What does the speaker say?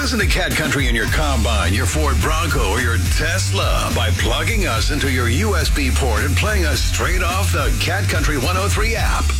Listen to Cat Country in your Combine, your Ford Bronco, or your Tesla by plugging us into your USB port and playing us straight off the Cat Country 103 app.